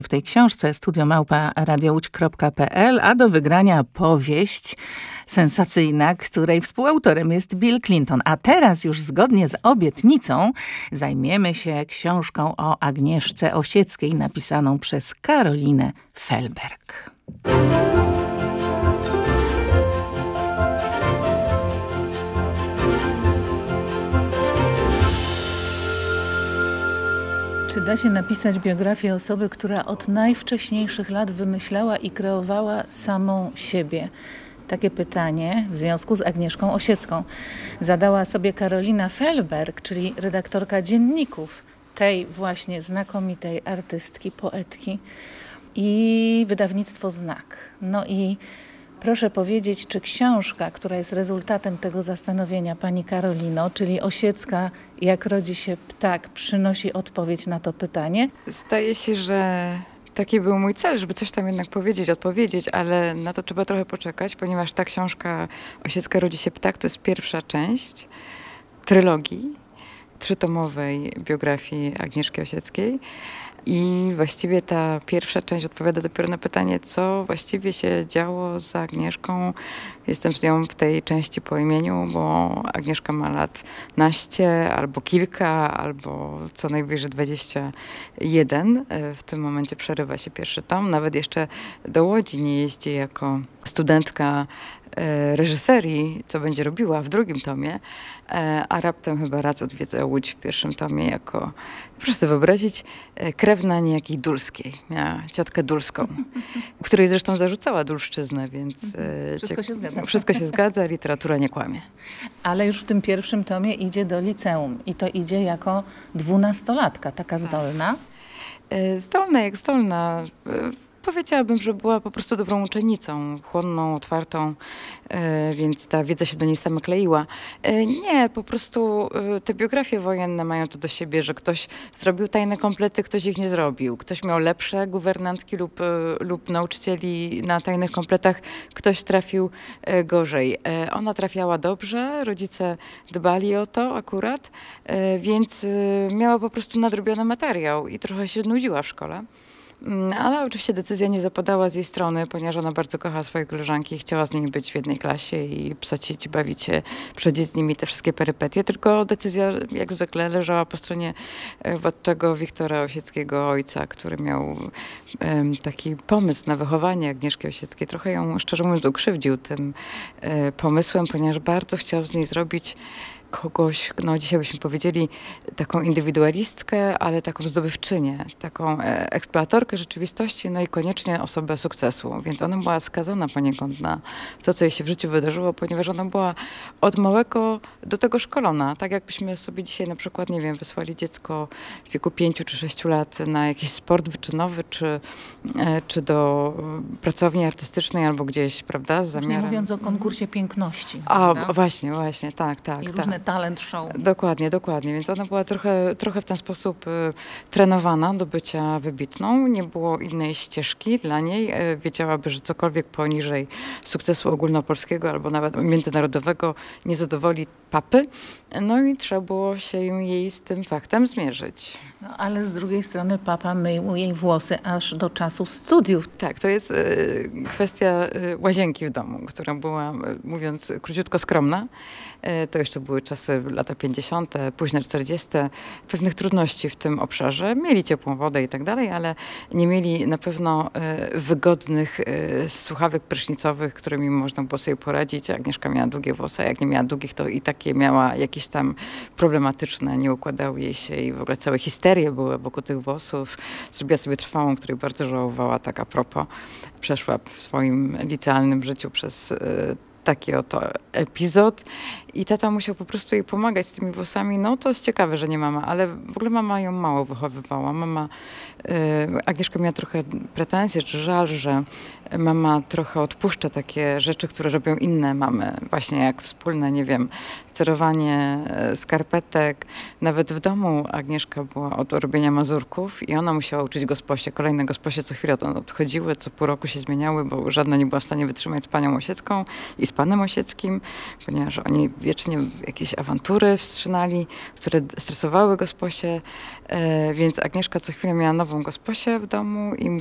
W tej książce studiomałpa.radiołódź.pl, a do wygrania powieść sensacyjna, której współautorem jest Bill Clinton. A teraz już zgodnie z obietnicą zajmiemy się książką o Agnieszce Osieckiej, napisaną przez Karolinę Felberg. Czy da się napisać biografię osoby, która od najwcześniejszych lat wymyślała i kreowała samą siebie? Takie pytanie w związku z Agnieszką Osiecką zadała sobie Karolina Felberg, czyli redaktorka dzienników tej właśnie znakomitej artystki, poetki, i wydawnictwo Znak. No i proszę powiedzieć, czy książka, która jest rezultatem tego zastanowienia pani Karolino, czyli Osiecka, jak rodzi się ptak, przynosi odpowiedź na to pytanie? Zdaje się, że taki był mój cel, żeby coś tam jednak odpowiedzieć, ale na to trzeba trochę poczekać, ponieważ ta książka Osiecka rodzi się ptak to jest pierwsza część trylogii trzytomowej biografii Agnieszki Osieckiej. I właściwie ta pierwsza część odpowiada dopiero na pytanie, co właściwie się działo z Agnieszką. Jestem z nią w tej części po imieniu, bo Agnieszka ma lat naście, albo kilka, albo co najwyżej 21. W tym momencie przerywa się pierwszy tom. Nawet jeszcze do Łodzi nie jeździ jako studentka reżyserii, co będzie robiła w drugim tomie, a raptem chyba raz odwiedza Łódź w pierwszym tomie jako, proszę sobie wyobrazić, krewna niejakiej Dulskiej. Miała ciotkę Dulską, której zresztą zarzucała dulszczyznę, więc Wszystko się zgadza. Wszystko się zgadza, literatura nie kłamie. Ale już w tym pierwszym tomie idzie do liceum i to idzie jako 12-latka, taka zdolna. Zdolna jak zdolna. Powiedziałabym, że była po prostu dobrą uczennicą, chłonną, otwartą, więc ta wiedza się do niej sama kleiła. Nie, po prostu te biografie wojenne mają to do siebie, że ktoś zrobił tajne komplety, ktoś ich nie zrobił. Ktoś miał lepsze guwernantki lub nauczycieli na tajnych kompletach, ktoś trafił gorzej. Ona trafiała dobrze, rodzice dbali o to akurat, więc miała po prostu nadrobiony materiał i trochę się nudziła w szkole. Ale oczywiście decyzja nie zapadała z jej strony, ponieważ ona bardzo kocha swoje koleżanki i chciała z nimi być w jednej klasie i psocić, bawić się, przechodzić z nimi te wszystkie perypetie. Tylko decyzja, jak zwykle, leżała po stronie władczego Wiktora Osieckiego, ojca, który miał taki pomysł na wychowanie Agnieszki Osieckiej. Trochę ją, szczerze mówiąc, ukrzywdził tym pomysłem, ponieważ bardzo chciał z niej zrobić kogoś, no dzisiaj byśmy powiedzieli, taką indywidualistkę, ale taką zdobywczynię, taką eksploatorkę rzeczywistości, no i koniecznie osobę sukcesu. Więc ona była skazana poniekąd na to, co jej się w życiu wydarzyło, ponieważ ona była od małego do tego szkolona. Tak jakbyśmy sobie dzisiaj na przykład, nie wiem, wysłali dziecko w wieku 5 czy 6 lat na jakiś sport wyczynowy, czy do pracowni artystycznej albo gdzieś, prawda, z zamiarem. Nie mówiąc o konkursie piękności. A, właśnie, tak. I różne talent show. Dokładnie. Więc ona była trochę w ten sposób trenowana do bycia wybitną. Nie było innej ścieżki dla niej. Wiedziałaby, że cokolwiek poniżej sukcesu ogólnopolskiego albo nawet międzynarodowego nie zadowoli papy. No i trzeba było się jej z tym faktem zmierzyć. No, ale z drugiej strony papa mył jej włosy aż do czasu studiów. Tak, to jest kwestia łazienki w domu, która była, mówiąc króciutko, skromna. To jeszcze były czasy lata 50., późne 40., pewnych trudności w tym obszarze. Mieli ciepłą wodę i tak dalej, ale nie mieli na pewno wygodnych słuchawek prysznicowych, którymi można było sobie poradzić. Agnieszka miała długie włosy, a jak nie miała długich, to i takie miała jakieś tam problematyczne, nie układały jej się i w ogóle całe histerie były wokół tych włosów. Zrobiła sobie trwałą, której bardzo żałowała, tak a propos. Przeszła w swoim licealnym życiu przez taki oto epizod i tata musiał po prostu jej pomagać z tymi włosami. No to jest ciekawe, że nie mama, ale w ogóle mama ją mało wychowywała. Agnieszka miała trochę pretensje, czy żal, że mama trochę odpuszcza takie rzeczy, które robią inne mamy. Właśnie jak wspólne, nie wiem, cerowanie skarpetek. Nawet w domu Agnieszka była od robienia mazurków i ona musiała uczyć gosposie. Kolejne gosposie co chwilę odchodziły, co pół roku się zmieniały, bo żadna nie była w stanie wytrzymać z panią Osiecką i z panem Osieckim, ponieważ oni wiecznie jakieś awantury wstrzynali, które stresowały gosposię, więc Agnieszka co chwilę miała nową gosposię w domu i